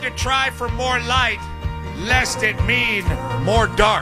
to try for more light, lest it mean more dark.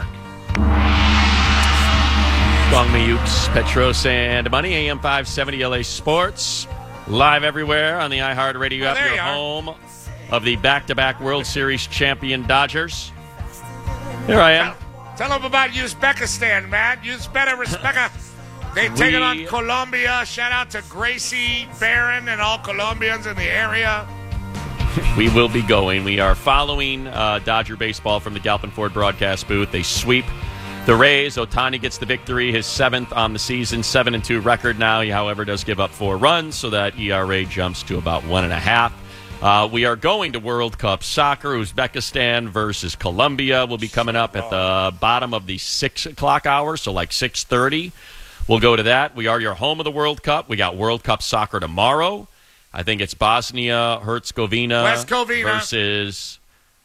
Bong Miyukes, Petros and Money, AM 570 LA Sports. Live everywhere on the iHeartRadio app, your home of the back-to-back World Series champion Dodgers. Here I am. Tell them about Uzbekistan, man. Uzbekistan. They take it on Colombia. Shout out to Gracie Barron and all Colombians in the area. We will be going. We are following Dodger baseball from the Galpin Ford broadcast booth. They sweep the Rays. Ohtani gets the victory, his 7th on the season, 7-2 record now. He, however, does give up 4 runs, so that ERA jumps to about 1.5. We are going to World Cup soccer. Uzbekistan versus Colombia will be coming up at the bottom of the 6 o'clock hour, so like 6:30. We'll go to that. We are your home of the World Cup. We got World Cup soccer tomorrow. I think it's Bosnia-Herzegovina versus...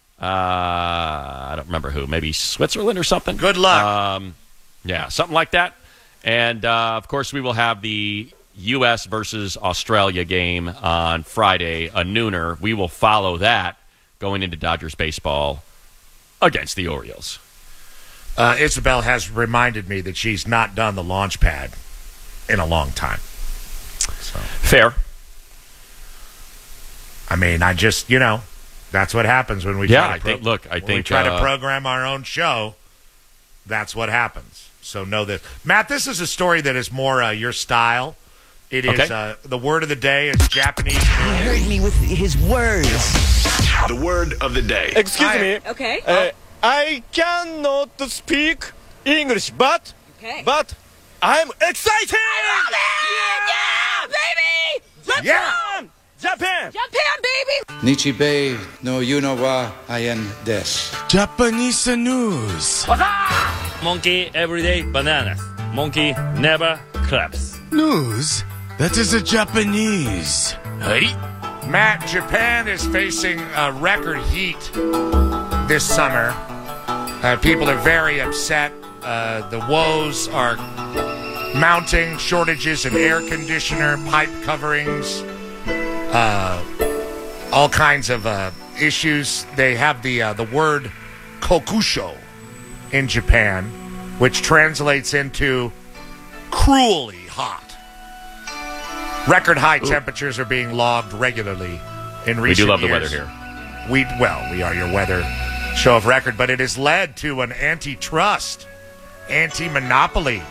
I don't remember who. Maybe Switzerland or something. Good luck. Yeah, something like that. And, of course, we will have the U.S. versus Australia game on Friday, a nooner. We will follow that going into Dodgers baseball against the Orioles. Isabel has reminded me that she's not done the launch pad in a long time. So. Fair. I mean, that's what happens when we try to program our own show. That's what happens. So know this. Matt, this is a story that is more your style. It is the word of the day is Japanese. He heard me with his words. The word of the day. Excuse me. Okay. I cannot speak English, but I'm excited! I love it! Yeah, baby! Yeah! Japan! Japan, baby! Nichibei no Yunowa Ayen des. Japanese news. Monkey everyday bananas. Monkey never claps. News? That is a Japanese. Hey. Matt, Japan is facing record heat this summer. People are very upset. The woes are mounting. Shortages in air conditioner, pipe coverings, all kinds of issues. They have the word kokusho in Japan, which translates into cruelly hot. Record high temperatures are being logged regularly in recent years. We do love the weather here. We are your weather show of record, but it has led to an antitrust, anti-monopoly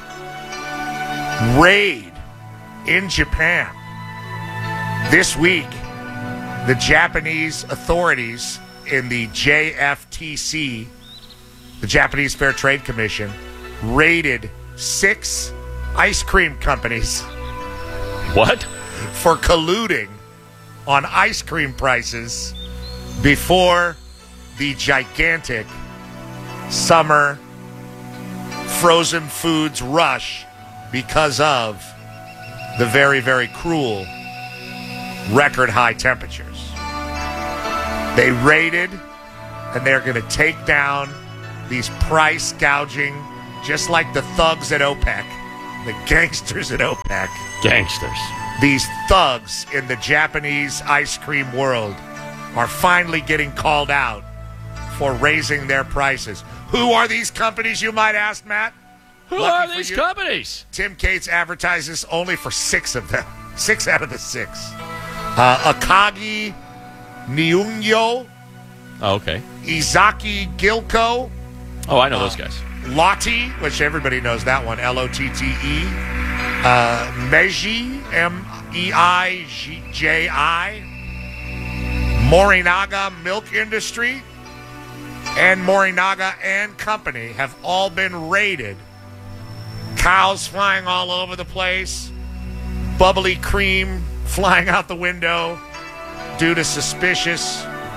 raid in Japan. This week, the Japanese authorities in the JFTC, the Japanese Fair Trade Commission, raided 6 ice cream companies. What? For colluding on ice cream prices before the gigantic summer frozen foods rush because of the very, very cruel record high temperatures. They raided, and they're going to take down these price gouging, just like the thugs at OPEC, the gangsters at OPEC. Gangsters. These thugs in the Japanese ice cream world are finally getting called out for raising their prices. Who are these companies, you might ask, Matt? Who are these companies? Tim Cates advertises only for 6 of them. 6 out of the 6. Akagi Niungyo. Oh, okay. Izaki Gilco. Oh, I know those guys. Lotte, which everybody knows that one, L-O-T-T-E. Meiji, M-E-I-J-I. Morinaga Milk Industry and Morinaga and Company have all been raided. Cows flying all over the place. Bubbly cream flying out the window due to suspicions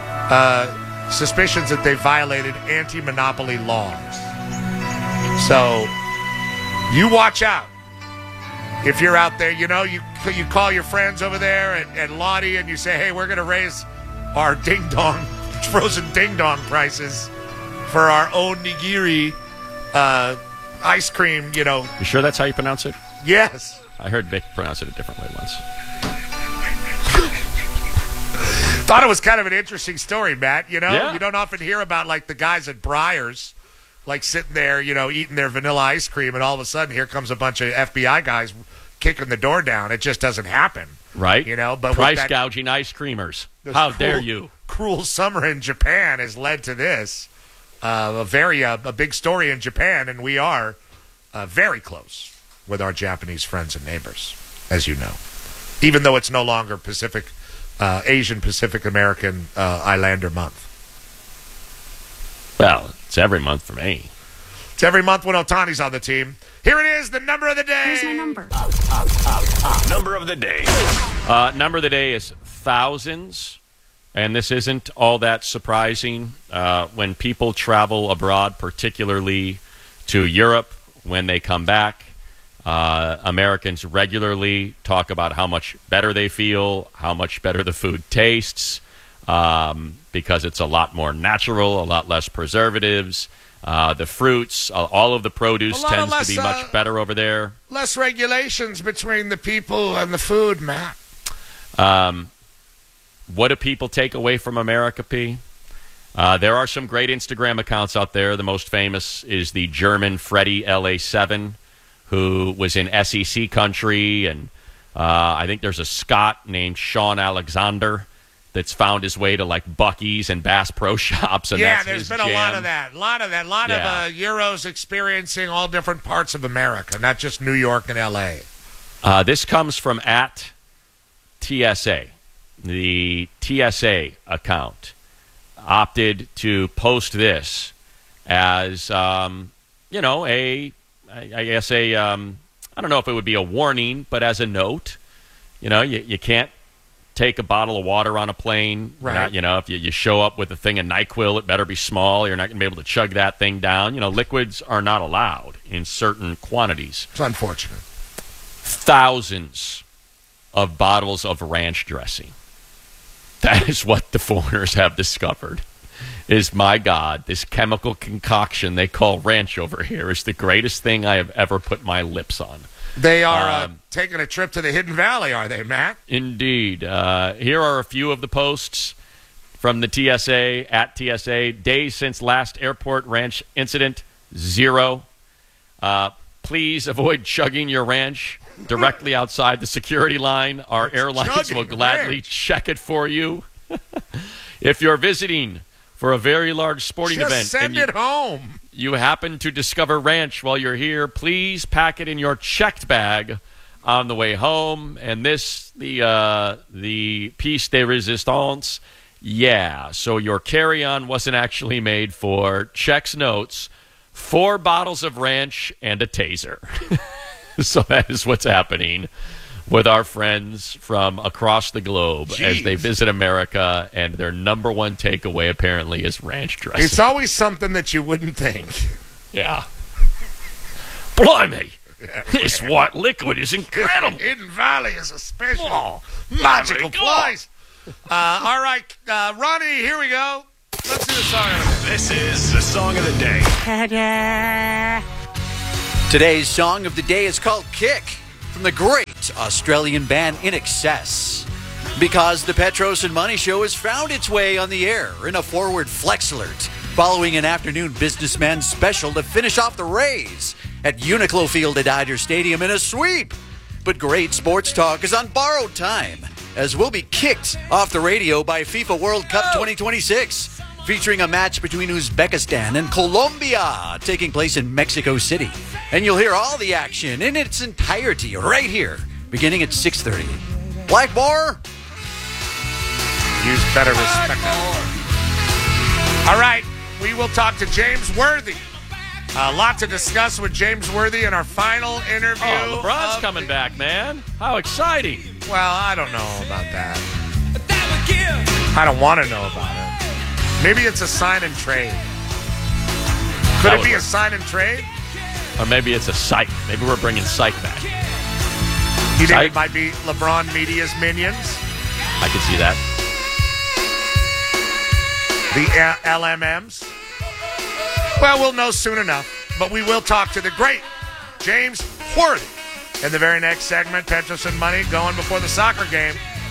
that they violated anti-monopoly laws. So you watch out. If you're out there, you call your friends over there at Lotte and you say, hey, we're going to raise our ding-dong, frozen ding-dong prices for our own nigiri ice cream, You sure that's how you pronounce it? Yes. I heard Vic pronounce it a different way once. Thought it was kind of an interesting story, Matt. You know, Yeah. You don't often hear about like the guys at Breyers, like sitting there, eating their vanilla ice cream, and all of a sudden here comes a bunch of FBI guys kicking the door down. It just doesn't happen, Right? But price gouging ice creamers. How dare you? Cruel summer in Japan has led to this. A big story in Japan, and we are very close with our Japanese friends and neighbors, as you know. Even though it's no longer Asian Pacific American Islander month. Well, it's every month for me. It's every month when Otani's on the team. Here it is, the number of the day. Here's my number. Number of the day. Number of the day is thousands. And this isn't all that surprising. When people travel abroad, particularly to Europe, when they come back, Americans regularly talk about how much better they feel, how much better the food tastes, because it's a lot more natural, a lot less preservatives. The fruits, all of the produce tends to be much better over there. Less regulations between the people and the food, Matt. What do people take away from America, P? There are some great Instagram accounts out there. The most famous is the German Freddie LA7, who was in SEC country, and I think there's a Scot named Sean Alexander that's found his way to like Buc-ee's and Bass Pro Shops. And Yeah, that's there's his been jam. a lot of that. A lot of Euros experiencing all different parts of America, not just New York and L.A. This comes from at TSA. The TSA account opted to post this as, I don't know if it would be a warning, but as a note. You can't take a bottle of water on a plane. Right. If you show up with a thing of NyQuil, it better be small. You're not going to be able to chug that thing down. Liquids are not allowed in certain quantities. It's unfortunate. Thousands of bottles of ranch dressing. That is what the foreigners have discovered. My God, this chemical concoction they call ranch over here is the greatest thing I have ever put my lips on. They are taking a trip to the Hidden Valley, are they, Matt? Indeed. Here are a few of the posts from the TSA, at TSA. Days since last airport ranch incident, 0. Please avoid chugging your ranch directly outside the security line. Our airlines will gladly check it for you. If you're visiting for a very large sporting event, just send it home. You happen to discover ranch while you're here, please pack it in your checked bag on the way home. And this, the piece de resistance, so your carry-on wasn't actually made for checks notes, 4 bottles of ranch, and a taser. So that is what's happening with our friends from across the globe as they visit America, and their number one takeaway apparently is ranch dressing. It's always something that you wouldn't think. Yeah. Blimey. This white liquid is incredible. Hidden Valley is a special magical place. All right, Ronnie, here we go. Let's do the song of the day. This is the song of the day. Today's song of the day is called Kick from the great Australian band In Excess. Because the Petros and Money Show has found its way on the air in a forward flex alert following an afternoon businessman special to finish off the Rays at Uniqlo Field at Dodger Stadium in a sweep. But great sports talk is on borrowed time as we'll be kicked off the radio by FIFA World Cup 2026, featuring a match between Uzbekistan and Colombia taking place in Mexico City. And you'll hear all the action in its entirety right here, beginning at 6:30. Blackmore? Use better respect. All right, we will talk to James Worthy. A lot to discuss with James Worthy in our final interview. Oh, LeBron's coming back, man. How exciting. Well, I don't know about that. I don't want to know about it. Maybe it's a sign and trade. Could it be a sign and trade? Or maybe it's a psych. Maybe we're bringing psych back. You think it might be LeBron Media's minions? I could see that. The LMMs? Well, we'll know soon enough. But we will talk to the great James Worthy in the very next segment. Petros and Money going before the soccer game.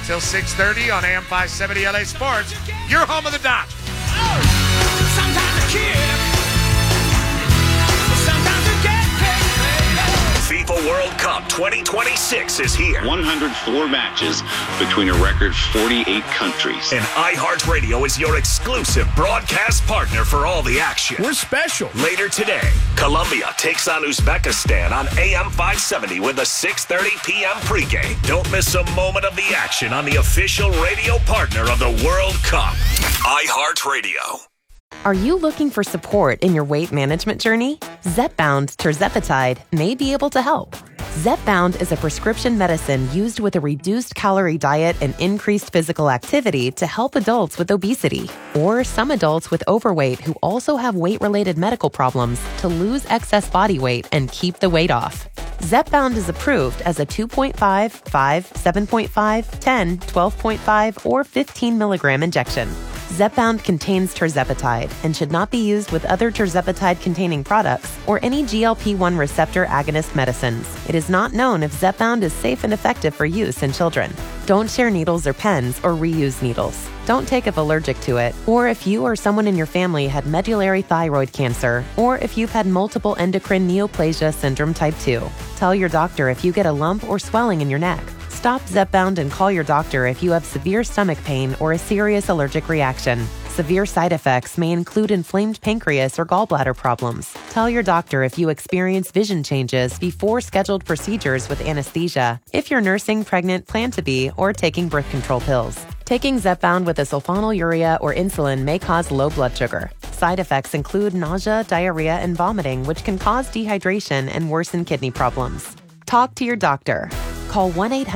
till 6:30 on AM 570 LA Sports. Your home of the Dodgers. Sometimes a kid. Sometimes a get FIFA World Cup 2026 is here. 104 matches between a record 48 countries. And iHeartRadio is your exclusive broadcast partner for all the action. We're special. Later today, Colombia takes on Uzbekistan on AM 570 with a 6:30 p.m. pregame. Don't miss a moment of the action on the official radio partner of the World Cup, iHeartRadio. Are you looking for support in your weight management journey? Zepbound tirzepatide may be able to help. Zepbound is a prescription medicine used with a reduced calorie diet and increased physical activity to help adults with obesity or some adults with overweight who also have weight-related medical problems to lose excess body weight and keep the weight off. Zepbound is approved as a 2.5, 5, 7.5, 10, 12.5, or 15 milligram injection. Zepbound contains tirzepatide and should not be used with other tirzepatide-containing products or any GLP-1 receptor agonist medicines. It is not known if Zepbound is safe and effective for use in children. Don't share needles or pens or reuse needles. Don't take if allergic to it, or if you or someone in your family had medullary thyroid cancer, or if you've had multiple endocrine neoplasia syndrome type 2. Tell your doctor if you get a lump or swelling in your neck. Stop Zepbound and call your doctor if you have severe stomach pain or a serious allergic reaction. Severe side effects may include inflamed pancreas or gallbladder problems. Tell your doctor if you experience vision changes before scheduled procedures with anesthesia, if you're nursing, pregnant, plan to be, or taking birth control pills. Taking Zepbound with a sulfonylurea or insulin may cause low blood sugar. Side effects include nausea, diarrhea, and vomiting, which can cause dehydration and worsen kidney problems. Talk to your doctor. Call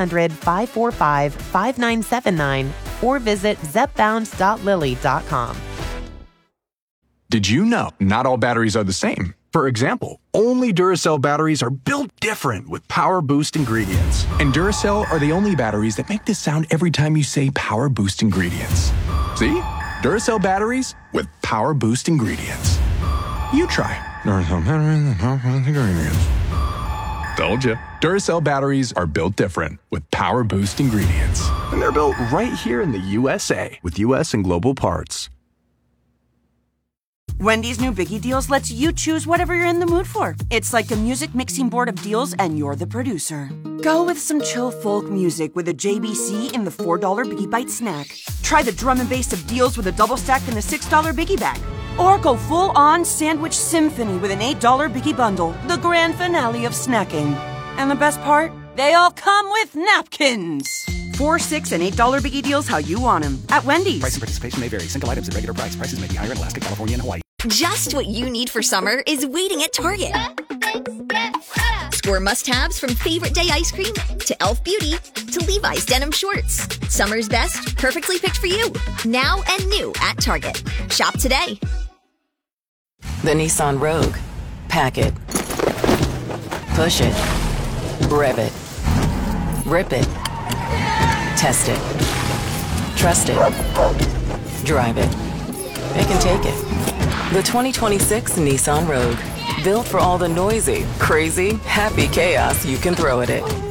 1-800-545-5979 or visit zepbound.lilly.com. Did you know not all batteries are the same? For example, only Duracell batteries are built different with Power Boost ingredients. And Duracell are the only batteries that make this sound every time you say Power Boost ingredients. See? Duracell batteries with Power Boost ingredients. You try Duracell batteries with Power Boost ingredients. Told you. Duracell batteries are built different with Power Boost ingredients. And they're built right here in the USA with US and global parts. Wendy's new Biggie Deals lets you choose whatever you're in the mood for. It's like a music mixing board of deals and you're the producer. Go with some chill folk music with a JBC in the $4 Biggie Bite snack. Try the drum and bass of deals with a double stack in the $6 Biggie Bag. Or go full-on sandwich symphony with an $8 Biggie Bundle, the grand finale of snacking. And the best part? They all come with napkins. $4, $6, and $8 Biggie Deals how you want them at Wendy's. Price and participation may vary. Single items at regular price. Prices may be higher in Alaska, California, and Hawaii. Just what you need for summer is waiting at Target. Score must-haves from Favorite Day ice cream to Elf Beauty to Levi's denim shorts. Summer's best, perfectly picked for you. Now and new at Target. Shop today. The Nissan Rogue. Pack it. Push it. Rev it. Rip it. Test it. Trust it. Drive it. It can take it. The 2026 Nissan Rogue. Built for all the noisy, crazy, happy chaos you can throw at it.